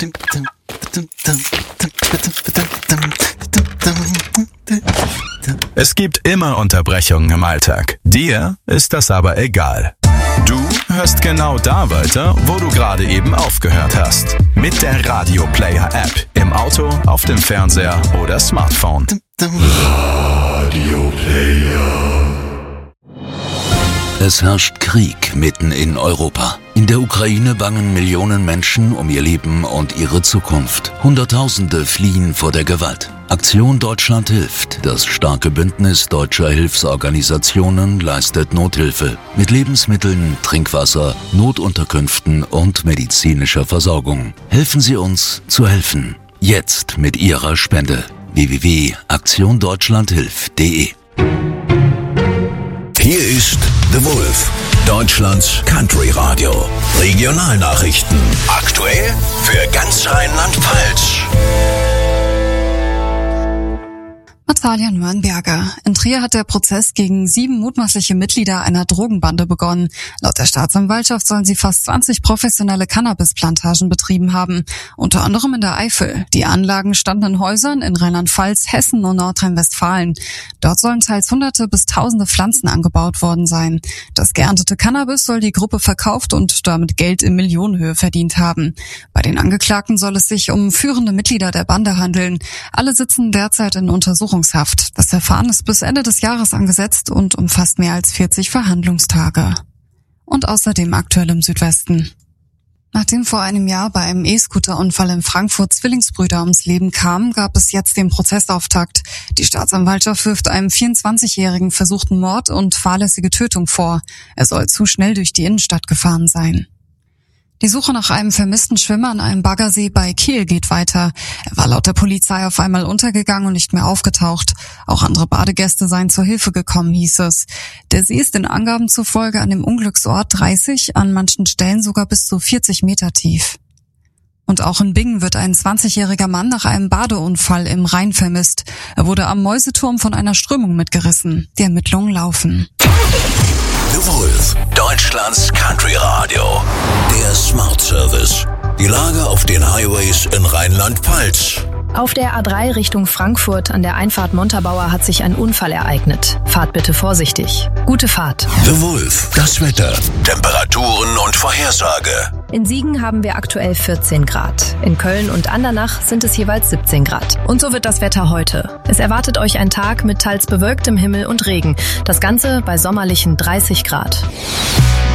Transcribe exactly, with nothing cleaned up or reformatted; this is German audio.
Es gibt immer Unterbrechungen im Alltag. Dir ist das aber egal. Du hörst genau da weiter, wo du gerade eben aufgehört hast. Mit der Radio Player App. Im Auto, auf dem Fernseher oder Smartphone. Radio Player. Es herrscht Krieg mitten in Europa. In der Ukraine bangen Millionen Menschen um ihr Leben und ihre Zukunft. Hunderttausende fliehen vor der Gewalt. Aktion Deutschland hilft. Das starke Bündnis deutscher Hilfsorganisationen leistet Nothilfe mit Lebensmitteln, Trinkwasser, Notunterkünften und medizinischer Versorgung. Helfen Sie uns zu helfen. Jetzt mit Ihrer Spende. w w w punkt aktion deutschland hilft punkt de. Hier ist The Wolf, Deutschlands Country Radio. Regionalnachrichten. Aktuell für ganz Rheinland-Pfalz. Natalia Nürnberger. In Trier hat der Prozess gegen sieben mutmaßliche Mitglieder einer Drogenbande begonnen. Laut der Staatsanwaltschaft sollen sie fast zwanzig professionelle Cannabisplantagen betrieben haben, unter anderem in der Eifel. Die Anlagen standen in Häusern in Rheinland-Pfalz, Hessen und Nordrhein-Westfalen. Dort sollen teils hunderte bis tausende Pflanzen angebaut worden sein. Das geerntete Cannabis soll die Gruppe verkauft und damit Geld in Millionenhöhe verdient haben. Bei den Angeklagten soll es sich um führende Mitglieder der Bande handeln. Alle sitzen derzeit in Untersuchungshaft. Das Verfahren ist bis Ende des Jahres angesetzt und umfasst mehr als vierzig Verhandlungstage. Und außerdem aktuell im Südwesten. Nachdem vor einem Jahr bei einem E-Scooter-Unfall in Frankfurt Zwillingsbrüder ums Leben kamen, gab es jetzt den Prozessauftakt. Die Staatsanwaltschaft wirft einem vierundzwanzigjährigen versuchten Mord und fahrlässige Tötung vor. Er soll zu schnell durch die Innenstadt gefahren sein. Die Suche nach einem vermissten Schwimmer an einem Baggersee bei Kiel geht weiter. Er war laut der Polizei auf einmal untergegangen und nicht mehr aufgetaucht. Auch andere Badegäste seien zur Hilfe gekommen, hieß es. Der See ist den Angaben zufolge an dem Unglücksort dreißig, an manchen Stellen sogar bis zu vierzig Meter tief. Und auch in Bingen wird ein zwanzigjähriger Mann nach einem Badeunfall im Rhein vermisst. Er wurde am Mäuseturm von einer Strömung mitgerissen. Die Ermittlungen laufen. The Wolf, Deutschlands Country Radio. Der Smart Service. Die Lage auf den Highways in Rheinland-Pfalz. Auf der A drei Richtung Frankfurt an der Einfahrt Montabaur hat sich ein Unfall ereignet. Fahrt bitte vorsichtig. Gute Fahrt. The Wolf, das Wetter, Temperaturen und Vorhersage. In Siegen haben wir aktuell vierzehn Grad. In Köln und Andernach sind es jeweils siebzehn Grad. Und so wird das Wetter heute. Es erwartet euch ein Tag mit teils bewölktem Himmel und Regen. Das Ganze bei sommerlichen dreißig Grad.